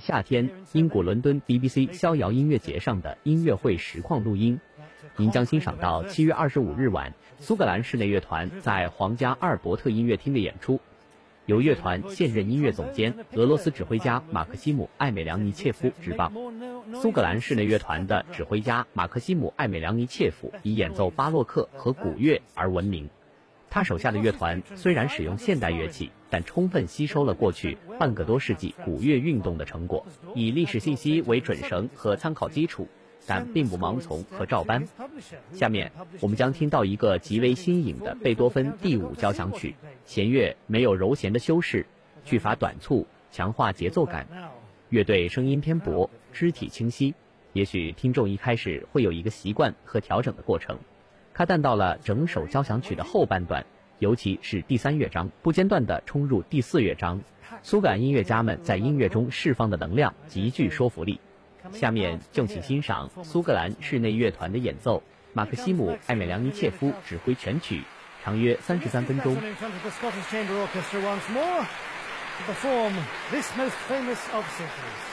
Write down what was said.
夏天英国伦敦 BBC 逍遥音乐节上的音乐会实况录音。您将欣赏到7月25日晚苏格兰室内乐团在皇家阿尔伯特音乐厅的演出，由乐团现任音乐总监俄罗斯指挥家马克西姆·艾美良尼切夫执棒。苏格兰室内乐团的指挥家马克西姆·艾美良尼切夫以演奏巴洛克和古乐而闻名。他手下的乐团虽然使用现代乐器，但充分吸收了过去半个多世纪古乐运动的成果，以历史信息为准绳和参考基础，但并不盲从和照搬。下面我们将听到一个极为新颖的贝多芬第5交响曲，弦乐没有柔弦的修饰，句法短促，强化节奏感，乐队声音偏薄，肢体清晰。也许听众一开始会有一个习惯和调整的过程，但到了整首交响曲的后半段，尤其是第3乐章，不间断地冲入第4乐章，苏格兰音乐家们在音乐中释放的能量极具说服力。下面就请欣赏苏格兰室内乐团的演奏，马克西姆·艾美良尼切夫指挥全曲，长约33分钟。 To perform this most famous of symphonies.